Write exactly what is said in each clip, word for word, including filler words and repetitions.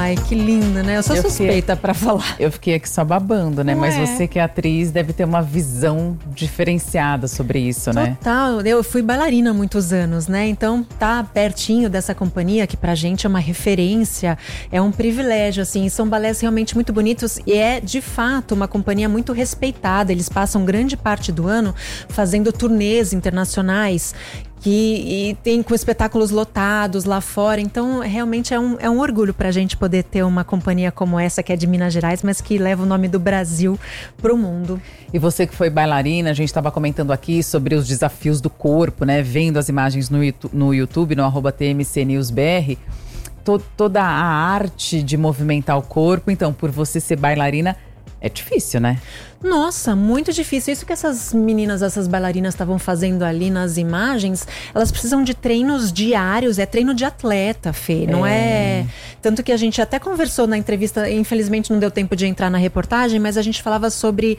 Ai, que lindo, né? Eu sou Eu suspeita fiquei- pra falar. Eu fiquei aqui só babando, né? Não Mas é? você que é atriz deve ter uma visão diferenciada sobre isso, né? Total, eu fui bailarina há muitos anos, né? Então tá pertinho dessa companhia, que pra gente é uma referência, é um privilégio, assim. São balés realmente muito bonitos e é, de fato, uma companhia muito respeitada. Eles passam grande parte do ano fazendo turnês internacionais. Que, e tem com espetáculos lotados lá fora. Então, realmente é um, é um orgulho pra gente poder ter uma companhia como essa, que é de Minas Gerais, mas que leva o nome do Brasil pro mundo. E você que foi bailarina, a gente estava comentando aqui sobre os desafios do corpo, né? Vendo as imagens no, Youtu- no YouTube, no arroba T M C News B R. To- toda a arte de movimentar o corpo. Então, por você ser bailarina, é difícil, né? Nossa, muito difícil. Isso que essas meninas, essas bailarinas estavam fazendo ali nas imagens, elas precisam de treinos diários, é treino de atleta, Fê, não é... Tanto que a gente até conversou na entrevista, infelizmente não deu tempo de entrar na reportagem, mas a gente falava sobre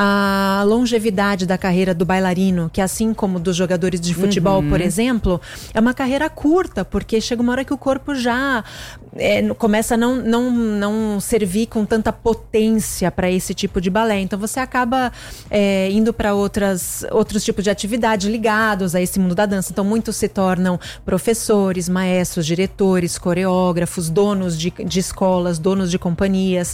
a longevidade da carreira do bailarino, que assim como dos jogadores de futebol, por exemplo, é uma carreira curta, porque chega uma hora que o corpo já é, começa a não, não, não servir com tanta potência para esse tipo de balé. Então você acaba é, indo para outros tipos de atividade ligados a esse mundo da dança. Então muitos se tornam professores, maestros, diretores, coreógrafos, donos de, de escolas, donos de companhias.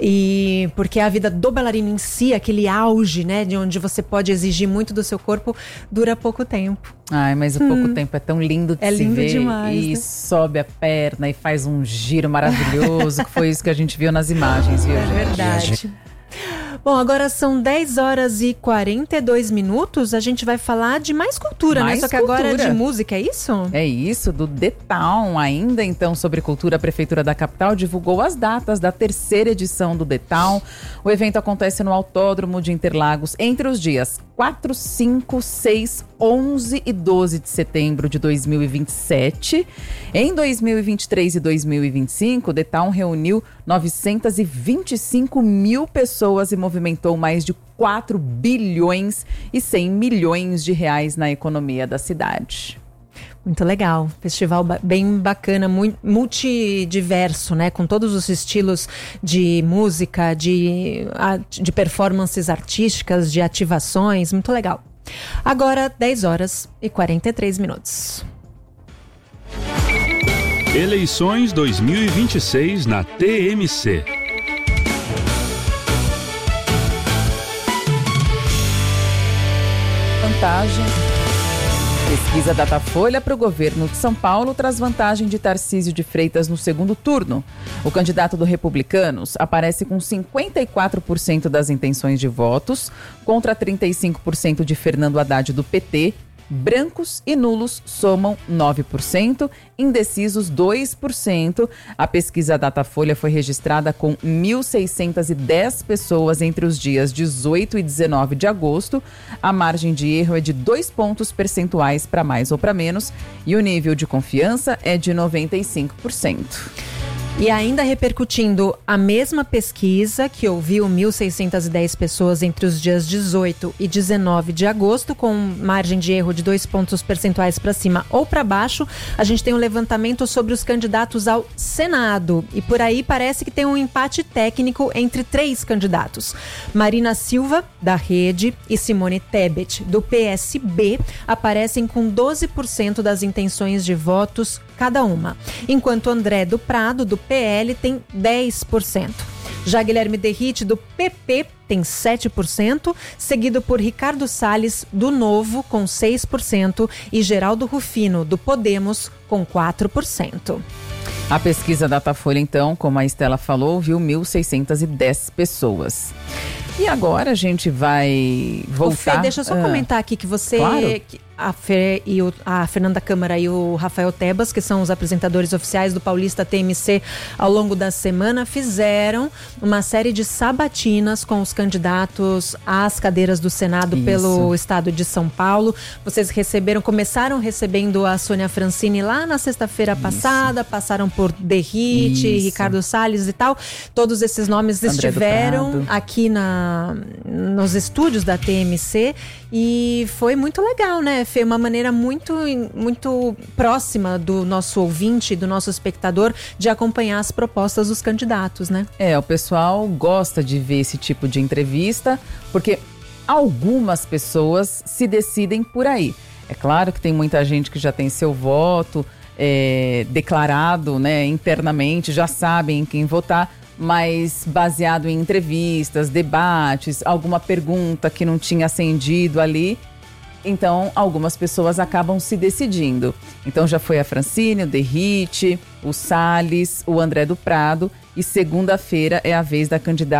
E porque a vida do bailarino em si, aquele auge, né, de onde você pode exigir muito do seu corpo, dura pouco tempo. Ai, mas o pouco tempo é tão lindo de É se lindo ver. demais, E né? sobe a perna e faz um giro maravilhoso, que foi isso que a gente viu nas imagens, viu, É gente? verdade. Bom, agora são dez horas e quarenta e dois minutos. A gente vai falar de mais cultura, Mais né? Só que agora é cultura. de música, é isso? É isso, do The Town. Ainda então sobre cultura, a Prefeitura da capital divulgou as datas da terceira edição do The Town. O evento acontece no Autódromo de Interlagos entre os dias quatro, cinco, seis, onze e doze de setembro de dois mil e vinte e sete. Em dois mil e vinte e três e dois mil e vinte e cinco, o The Town reuniu novecentas e vinte e cinco mil pessoas e movimentou mais de quatro bilhões e cem milhões de reais na economia da cidade. Muito legal. Festival ba- bem bacana, mui- multidiverso, né? Com todos os estilos de música, de, a- de performances artísticas, de ativações. Muito legal. Agora, dez horas e quarenta e três minutos. Eleições dois mil e vinte e seis na T M C. Vantagem. Pesquisa Datafolha para o governo de São Paulo traz vantagem de Tarcísio de Freitas no segundo turno. O candidato do Republicanos aparece com cinquenta e quatro por cento das intenções de votos, contra trinta e cinco por cento de Fernando Haddad do P T. Brancos e nulos somam nove por cento, indecisos dois por cento. A pesquisa Datafolha foi registrada com mil seiscentas e dez pessoas entre os dias dezoito e dezenove de agosto. A margem de erro é de dois pontos percentuais para mais ou para menos e o nível de confiança é de noventa e cinco por cento. E ainda repercutindo a mesma pesquisa, que ouviu mil seiscentas e dez pessoas entre os dias dezoito e dezenove de agosto, com margem de erro de dois pontos percentuais para cima ou para baixo, a gente tem um levantamento sobre os candidatos ao Senado. E por aí parece que tem um empate técnico entre três candidatos. Marina Silva, da Rede, e Simone Tebet, do P S B, aparecem com doze por cento das intenções de votos cada uma, enquanto André do Prado, do P L, tem dez por cento. Já Guilherme Derrite, do P P, tem sete por cento, seguido por Ricardo Salles, do Novo, com seis por cento, e Geraldo Rufino, do Podemos, com quatro por cento. A pesquisa Datafolha, então, como a Estela falou, viu mil seiscentas e dez pessoas. E agora a gente vai voltar... Ô Fê, deixa eu só ah, comentar aqui que você... claro. que a, Fê e o, a Fernanda Câmara e o Rafael Tebas, que são os apresentadores oficiais do Paulista T M C, ao longo da semana, fizeram uma série de sabatinas com os candidatos às cadeiras do Senado Isso. pelo estado de São Paulo. Vocês receberam, começaram recebendo a Sônia Francini lá na sexta-feira passada, passaram por Derrite, Isso. Ricardo Salles e tal. Todos esses nomes André do estiveram Prado. aqui na, nos estúdios da T M C e foi muito legal, né, é, Fê, uma maneira muito, muito próxima do nosso ouvinte, do nosso espectador, de acompanhar as propostas dos candidatos, né? É, o pessoal gosta de ver esse tipo de entrevista, porque algumas pessoas se decidem por aí. É claro que tem muita gente que já tem seu voto é, declarado, né, internamente, já sabem em quem votar, mas baseado em entrevistas, debates, alguma pergunta que não tinha acendido ali, então algumas pessoas acabam se decidindo. Então já foi a Francine, o Derrite, o Salles, o André do Prado, e segunda-feira é a vez da candidata